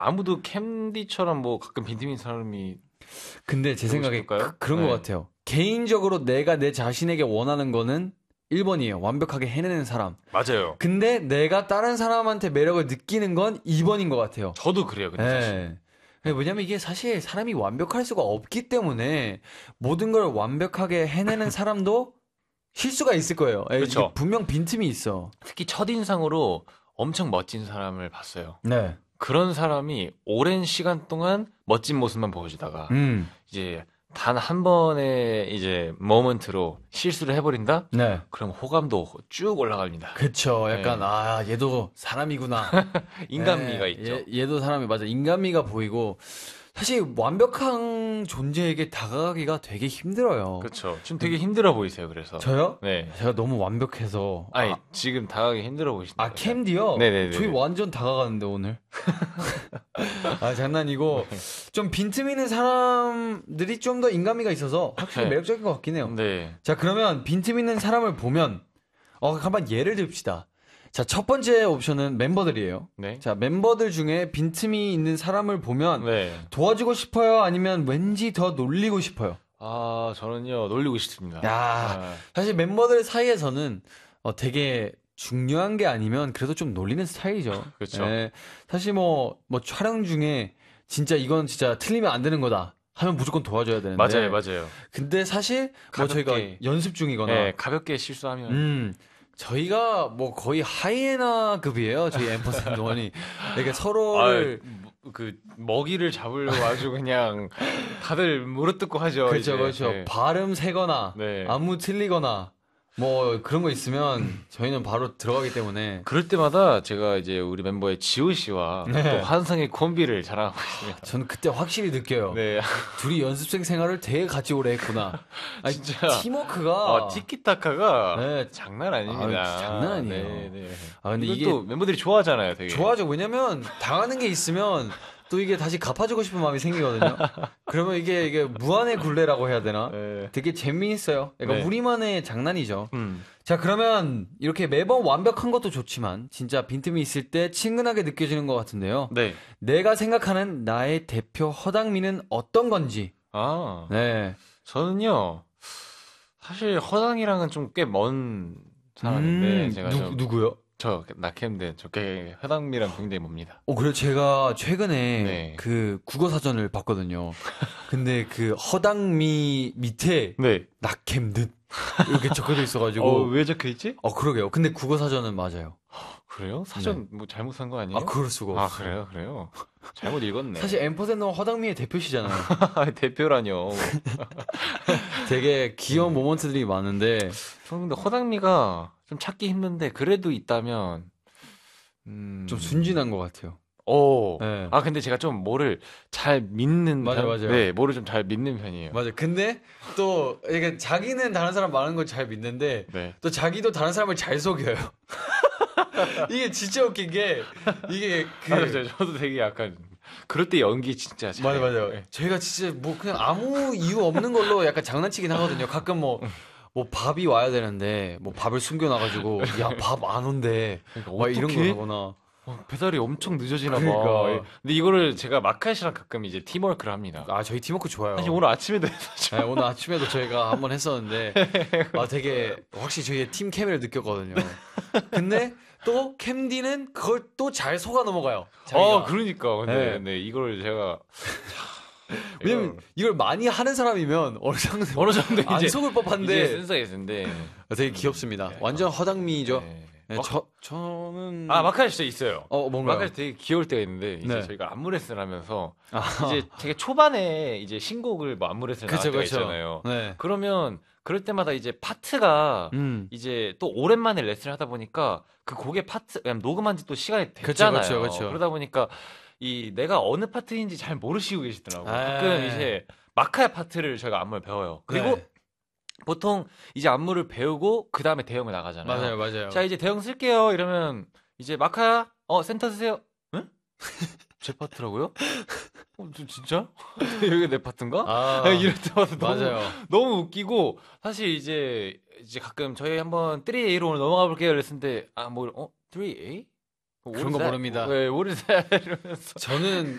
아무도 캔디처럼 뭐 가끔 빈틈인 사람이 근데 제 생각에 그런 네. 것 같아요. 개인적으로 내가 내 자신에게 원하는 거는 1번이에요. 완벽하게 해내는 사람. 맞아요. 근데 내가 다른 사람한테 매력을 느끼는 건 2번인 것 같아요. 저도 그래요. 근데 사실. 왜냐면 이게 사실 사람이 완벽할 수가 없기 때문에 모든 걸 완벽하게 해내는 사람도 실수가 있을 거예요. 그렇죠. 이게 분명 빈틈이 있어. 특히 첫인상으로 엄청 멋진 사람을 봤어요. 네. 그런 사람이 오랜 시간 동안 멋진 모습만 보여주다가 이제 단 한 번의 이제 모먼트로 실수를 해버린다? 네. 그럼 호감도 쭉 올라갑니다. 그쵸. 약간, 네. 얘도 사람이구나. 인간미가 있죠. 얘도 사람이, 맞아. 인간미가 보이고. 사실 완벽한 존재에게 다가가기가 되게 힘들어요. 그렇죠. 지금 되게 힘들어 보이세요, 그래서. 저요? 네. 제가 너무 완벽해서. 아니, 지금 다가가기 힘들어 보이신다. 캠디요? 네네네. 저희 완전 다가가는데, 오늘. 장난이고. 좀 빈틈 있는 사람들이 좀 더 인간미가 있어서 확실히 매력적인 것 같긴 해요. 네. 자, 그러면 빈틈 있는 사람을 보면, 한번 예를 듭시다. 자, 첫 번째 옵션은 멤버들이에요. 네. 자, 멤버들 중에 빈틈이 있는 사람을 보면 네. 도와주고 싶어요? 아니면 왠지 더 놀리고 싶어요? 저는요, 놀리고 싶습니다. 사실 멤버들 사이에서는 되게 중요한 게 아니면 그래도 좀 놀리는 스타일이죠. 그렇죠. 네, 사실 뭐 촬영 중에 진짜 이건 진짜 틀리면 안 되는 거다 하면 무조건 도와줘야 되는데. 맞아요. 근데 사실 뭐 저희가 연습 중이거나 가볍게 실수하면 저희가 뭐 거의 하이에나급이에요. 저희 앰퍼센드 원이. 그러니까 서로를 그 먹이를 잡으려고 아주 그냥 다들 물어뜯고 하죠. 그렇죠. 네. 발음 세거나 네. 안무 틀리거나 뭐 그런 거 있으면 저희는 바로 들어가기 때문에. 그럴 때마다 제가 이제 우리 멤버의 지호 씨와 또 환상의 콤비를 자랑하고 있습니다. 저는 그때 확실히 느껴요. 네. 둘이 연습생 생활을 되게 같이 오래 했구나. 진짜 팀워크가 티키타카가 장난 아닙니다. 장난 아니에요. 네. 근데 이게 또 멤버들이 좋아하잖아요, 되게. 좋아하죠. 왜냐면 당하는 게 있으면 또 이게 다시 갚아주고 싶은 마음이 생기거든요. 그러면 이게 무한의 굴레라고 해야 되나? 네. 되게 재미있어요. 약간 네. 우리만의 장난이죠. 자, 그러면 이렇게 매번 완벽한 것도 좋지만 진짜 빈틈이 있을 때 친근하게 느껴지는 것 같은데요. 네. 내가 생각하는 나의 대표 허당미는 어떤 건지. 네. 저는요, 사실 허당이랑은 좀 꽤 먼 사람인데 제가 누구요? 저 낙햄대 저게 허당미랑 굉장히 멉니다. 그래요. 제가 최근에 네. 그 국어 사전을 봤거든요. 근데 그 허당미 밑에 낙햄듯 이렇게 적혀져 있어가지고. 왜 적혀있지? 그러게요. 근데 국어 사전은 맞아요. 그래요? 사전 뭐 잘못 산 거 아니에요? 그럴 수가 없어요. 그래요? 잘못 읽었네. 사실 앰퍼센더는 허당미의 대표시잖아요. 대표라뇨. 되게 귀여운 모먼트들이 많은데. 저는 근데 허당미가 좀 찾기 힘든데 그래도 있다면 좀 순진한 것 같아요. 네. 근데 제가 좀 뭐를 잘 믿는 맞아요. 네, 뭐를 좀 잘 믿는 편이에요. 맞아요. 근데 또 이게 자기는 다른 사람 많은 걸 잘 믿는데 또 자기도 다른 사람을 잘 속여요. 이게 진짜 웃긴 게 이게 저도 되게 약간 그럴 때 연기 진짜 잘. 맞아요. 네. 저희가 진짜 뭐 그냥 아무 이유 없는 걸로 약간 장난치긴 하거든요. 가끔 뭐 밥이 와야 되는데 뭐 밥을 숨겨놔가지고 야, 밥 안 온대. 그러니까 이런 거 하거나. 배달이 엄청 늦어지나 그러니까. 봐. 근데 이거를 제가 마카 씨랑 가끔 이제 팀워크를 합니다. 저희 팀워크 좋아요. 사실 오늘 아침에도 했었죠. 네, 오늘 아침에도 저희가 한번 했었는데 되게 확실히 저희의 팀 케미를 느꼈거든요. 근데 또 캠디는 그걸 또 잘 속아 넘어가요. 그러니까. 근데 네, 이걸 제가 왜냐면 이걸 많이 하는 사람이면 어느 정도 안 속을 법한데 센스가 있는데 되게 귀엽습니다. 완전 허당미죠. 네, 저는 마카 씨 있어요. 뭔가요? 마카 씨 되게 귀여울 때가 있는데 이제 저희가 안무 레슨을 하면서 이제 되게 초반에 이제 신곡을 뭐 안무 레슨 나갈 때가 있잖아요. 네. 그러면 그럴 때마다 이제 파트가 이제 또 오랜만에 레슨을 하다 보니까 그 곡의 파트 그냥 녹음한 지 또 시간이 됐잖아요. 그렇죠. 그러다 보니까 내가 어느 파트인지 잘 모르시고 계시더라고요. 가끔 이제 마카의 파트를 저희가 안무를 배워요. 그리고 보통 이제 안무를 배우고 그 다음에 대형을 나가잖아요. 맞아요. 자, 이제 대형 쓸게요. 이러면 이제 마카야, 센터 쓰세요. 응? 제 파트라고요? 진짜? 여기가 내 파트인가? 이럴 때마다 너무 웃기고 사실 이제 가끔 저희 한번 3A로 넘어가 볼게요. 이랬는데 3A? 그런 거 모릅니다. 왜 모르세요? 이러면서. 저는